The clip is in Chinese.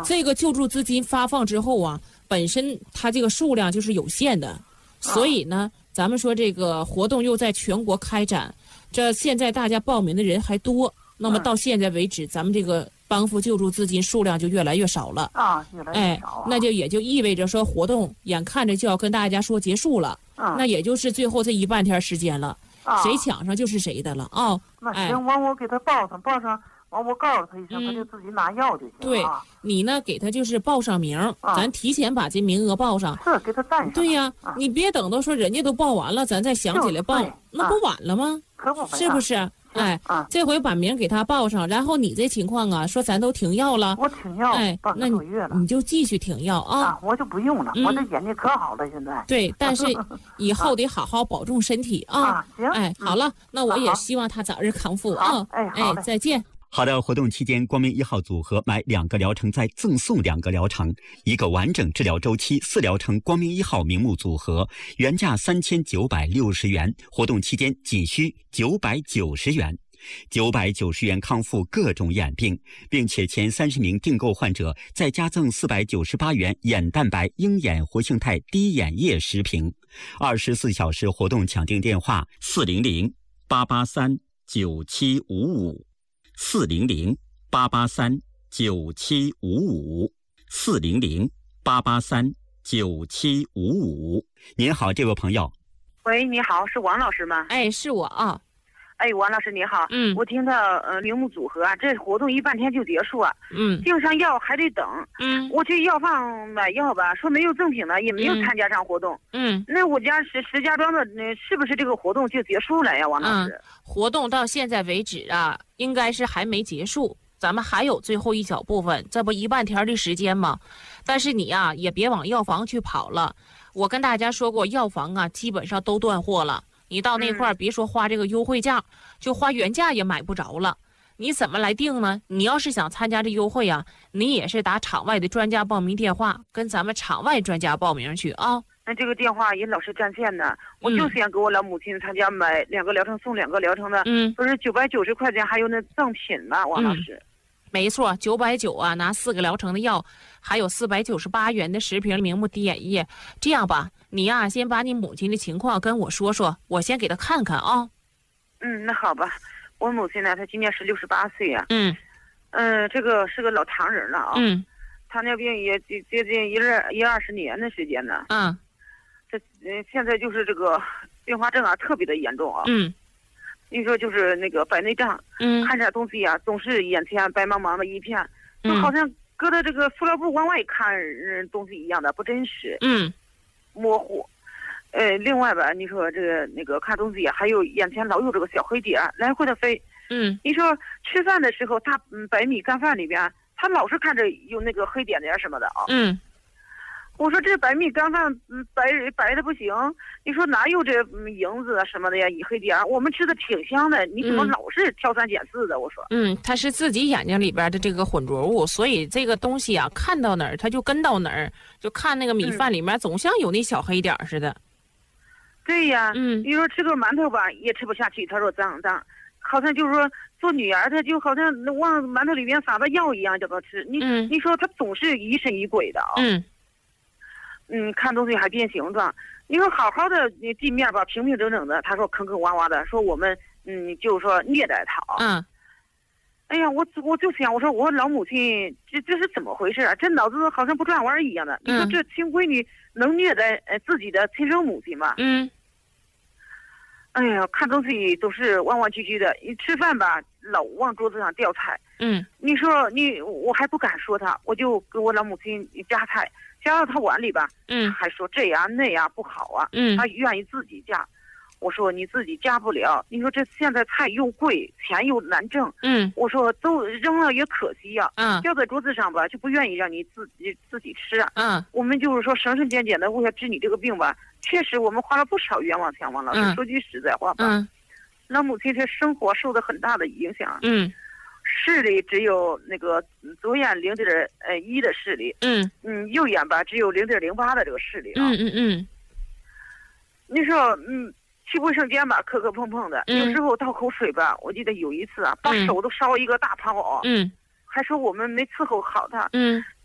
这个救助资金发放之后啊，本身它这个数量就是有限的，所以呢，咱们说这个活动又在全国开展，这现在大家报名的人还多，那么到现在为止，咱们这个帮扶救助资金数量就越来越少了越来越少那就也就意味着说活动眼看着就要跟大家说结束了，那也就是最后这一半天时间了，谁抢上就是谁的了那行，完我给他报上，完我告诉他一声，他就自己拿药就行了。 对，你呢给他就是报上名，咱提前把这名额报上。 是给他占上。 对呀，你别等到说人家都报完了，咱再想起来报，那不晚了吗？ 可不是不是？这回把名给他报上，然后你这情况啊，说咱都停药了， 我停药，半个多月了， 你就继续停药我就不用了，我这眼睛可好了，现在。 对，但是以后得好好保重身体行。 好了，那我也希望他早日康复再见。 好的，活动期间，光明1号组合买2个疗程再赠送2个疗程，1个完整治疗周期4疗程光明1号明目组合，原价3960元，活动期间仅需990元。990元康复各种眼病，并且前30名订购患者再加赠498元眼蛋白鹰眼活性肽滴眼液10瓶。24小时活动抢订电话400-883-9755，400-883-9755。您好，这位朋友。 喂，你好，是王老师吗？ 是我王老师你好，我听到明目组合这活动1半天就结束啊，订上药还得等，我去药房买药吧，说没有赠品了，也没有参加上活动，那我家石家庄的是不是这个活动就结束了呀，王老师？ 活动到现在为止啊，应该是还没结束，咱们还有最后一小部分，这不1半天的时间吗？但是你啊，也别往药房去跑了，我跟大家说过，药房啊基本上都断货了。你到那块儿，别说花这个优惠价，就花原价也买不着了。你怎么来定呢？你要是想参加这优惠啊，你也是打场外的专家报名电话，跟咱们场外专家报名去啊。 那这个电话也老是占线呢，我就想给我老母亲参加买2个疗程送2个疗程的，不是990块钱，还有那赠品呢，王老师。 没错，990啊，拿4个疗程的药，还有498元的10瓶明目滴眼液。这样吧，你呀，先把你母亲的情况跟我说说，我先给她看看啊。 那好吧，我母亲呢，她今年是68岁啊。这个是个老唐人了啊。糖尿病也接近20年的时间呢。这现在就是这个并发症啊，特别的严重啊。你说就是那个白内障，看点东西啊，总是眼前白茫茫的一片，就好像搁在这个塑料布往外看东西一样的，不真实，模糊。另外吧，你说这个那个看东西还有眼前老有这个小黑点来回的飞。你说吃饭的时候，他白米干饭里边，他老是看着有那个黑点点什么的啊。我说这白米干饭白的不行，你说哪有这蝇子啊什么的呀，黑点我们吃的挺香的，你怎么老是挑三拣四的？我说， 它是自己眼睛里边的这个混浊物，所以这个东西啊，看到哪儿它就跟到哪儿，就看那个米饭里面总像有那小黑点似的。 对呀，你说吃个馒头吧也吃不下去，他说脏，好像就是说做女儿的就好像往馒头里面撒的药一样叫他吃，你说他总是疑神疑鬼的啊。看东西还变形状。你说好好的地面吧，平平整整的，他说坑坑洼洼的，说我们就是说虐待他啊。哎呀，我就想，我说我老母亲这是怎么回事啊？这脑子好像不转弯一样的。你说这亲闺女能虐待自己的亲生母亲吗？哎呀，看东西都是弯弯曲曲的，一吃饭吧老往桌子上掉菜。你说我还不敢说他，我就给我老母亲夹菜，夹到他碗里吧，还说这样那样不好啊，他愿意自己夹。我说你自己夹不了，你说这现在菜又贵，钱又难挣，我说都扔了也可惜呀，掉在桌子上吧就不愿意让你自己吃啊，我们就是说省省俭俭的为了治你这个病吧，确实我们花了不少冤枉钱，王老师，说句实在话吧，老母亲这生活受到很大的影响，视力只有那个左眼0.1的视力，右眼吧只有0.08的这个视力啊，你说去卫生间吧磕磕碰碰的，有时候倒口水吧，我记得有一次啊，把手都烧一个大泡啊，还说我们没伺候好他，